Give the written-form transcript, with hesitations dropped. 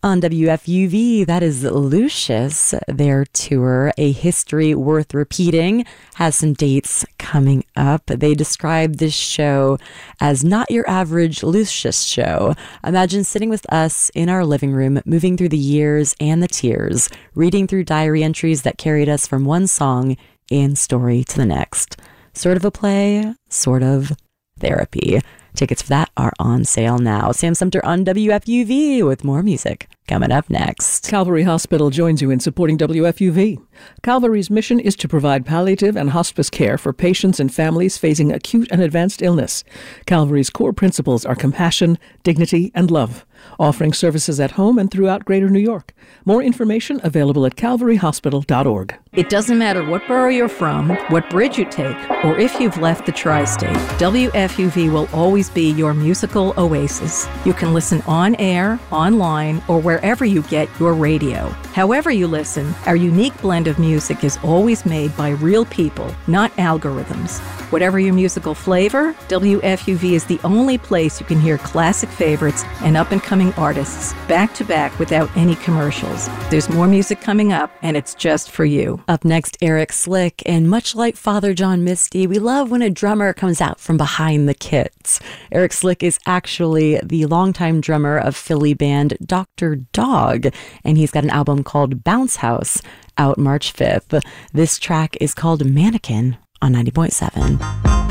On WFUV, that is Lucius. Their tour, A History Worth Repeating, has some dates coming up. They describe this show as not your average Lucius show. Imagine sitting with us in our living room, moving through the years and the tears, reading through diary entries that carried us from one song and story to the next. Sort of a play, sort of therapy. Tickets for that are on sale now. Sam Sumter on WFUV with more music coming up next. Calvary Hospital joins you in supporting WFUV. Calvary's mission is to provide palliative and hospice care for patients and families facing acute and advanced illness. Calvary's core principles are compassion, dignity, and love, offering services at home and throughout Greater New York. More information available at calvaryhospital.org. It doesn't matter what borough you're from, what bridge you take, or if you've left the tri-state, WFUV will always be your musical oasis. You can listen on air, online, or wherever you get your radio. However you listen, our unique blend of music is always made by real people, not algorithms. Whatever your musical flavor, WFUV is the only place you can hear classic favorites and up-and-coming artists back to back without any commercials. There's more music coming up, and it's just for you. Up next, Eric Slick, and much like Father John Misty, we love when a drummer comes out from behind the kits. Eric Slick is actually the longtime drummer of Philly band Dr. Dog, and he's got an album called Bounce House out March 5th. This track is called Mannequin on 90.7.